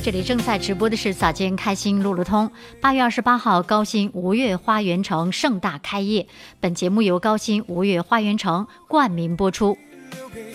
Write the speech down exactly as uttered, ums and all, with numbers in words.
这里正在直播的是早间开心路路通。八月二十八号，高新吴越花园城盛大开业。本节目由高新吴越花园城冠名播出。 留给